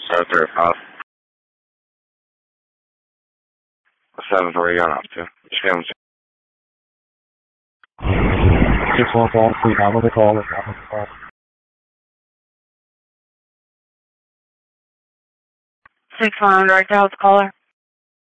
735. 7-4, you going off to? Just give them 614, please handle the call. 6-1, direct out the caller.